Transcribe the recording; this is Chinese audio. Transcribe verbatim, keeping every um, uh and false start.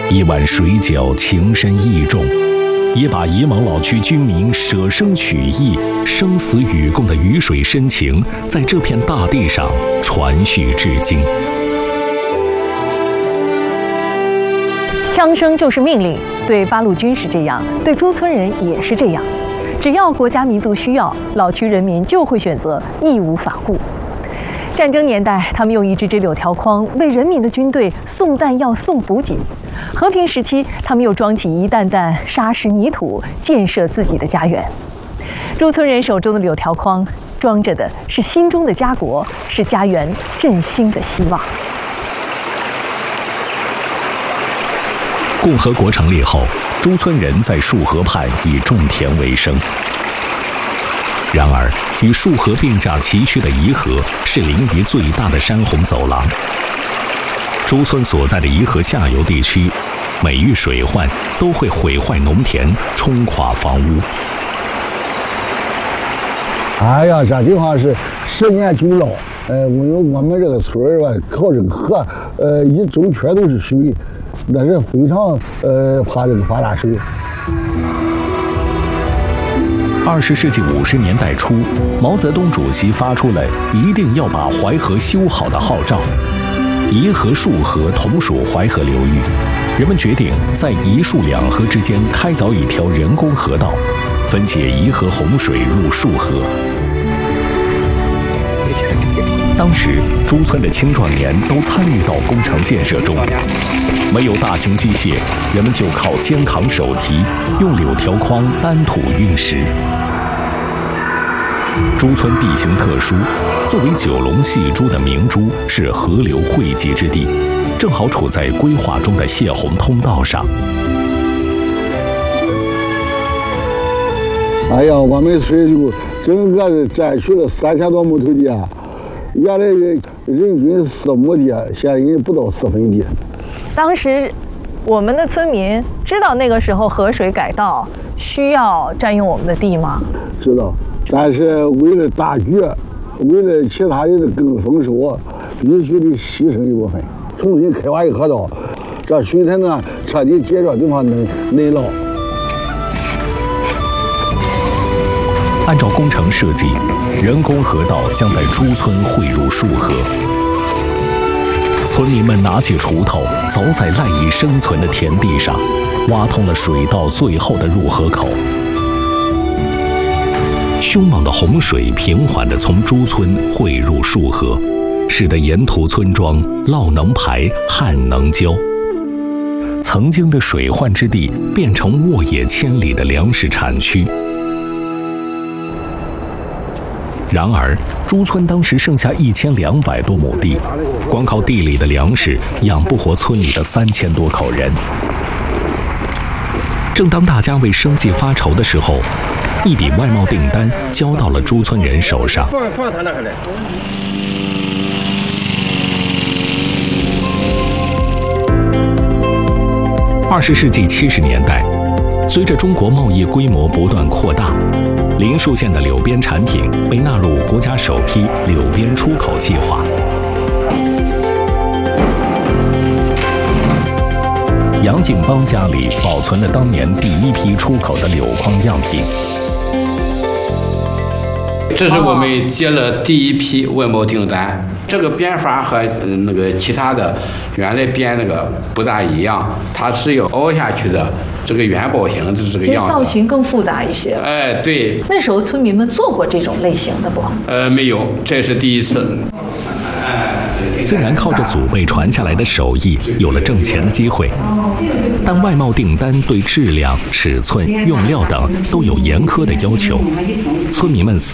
一碗水饺情深意重，也把沂蒙老区居民舍生取义、生死与共的鱼水深情，在这片大地上传续至今。 枪声就是命令，对八路军是这样，对朱村人也是这样。只要国家民族需要，老区人民就会选择义无反顾。战争年代，他们用一支支柳条筐为人民的军队送弹药、送补给；和平时期，他们又装起一担担沙石泥土，建设自己的家园。朱村人手中的柳条筐，装着的是心中的家国，是家园振兴的希望。 共和国成立后，朱村人在束河畔以种田为生。然而，与束河并驾齐驱的沂河是临沂最大的山洪走廊。朱村所在的沂河下游地区，每遇水患都会毁坏农田，冲垮房屋。 哎呀，这地方是十年九涝。呃，因为我们这个村儿吧，靠这个河，呃，一周全都是水。那是非常呃怕这个发大水。 二十世纪五十年代初，毛泽东主席发出了一定要把淮河修好的号召。沂河、束河同属淮河流域，人们决定在沂束两河之间开凿一条人工河道，分解沂河洪水入束河。当时，朱村的青壮年都参与到工程建设中。没有大型机械，人们就靠肩扛手提，用柳条筐担土运石。朱村地形特殊，作为九龙戏珠的明珠，是河流汇集之地，正好处在规划中的泄洪通道上。 哎呀，我们村就整个占去了三千多亩土地啊！原来人均四亩地，现在人不到四分地。 当时，我们的村民知道那个时候河水改道需要占用我们的地吗？ 知道，但是为了大局，为了其他人的更丰收，必须得牺牲一部分，重新开挖一河道，这水才能彻底解决地方内内涝。 按照工程设计，人工河道将在朱村汇入束河。村民们拿起锄头，凿在赖以生存的田地上，挖通了水道最后的入河口。凶猛的洪水平缓地从朱村汇入束河，使得沿途村庄涝能排，旱能浇。曾经的水患之地变成沃野千里的粮食产区。然而，朱村当时剩下一千两百多亩地，光靠地里的粮食养不活村里的三千多口人。正当大家为生计发愁的时候，一笔外贸订单交到了朱村人手上。二十世纪七十年代，随着中国贸易规模不断扩大，林树县的柳边产品被纳入国家首批柳边出口计划。杨敬邦家里保存了当年第一批出口的柳筐样品。 这是我们接了第一批外贸订单，这个编法和那个其他的原来编那个不大一样，它是要凹下去的。这个元宝形就是这个样子， 其实造型更复杂一些。 哎，对。 那时候村民们做过这种类型的不？ 呃，没有，这是第一次。 虽然靠着祖辈传下来的手艺有了挣钱的机会，但外贸订单对质量、尺寸、用料等都有严苛的要求，村民们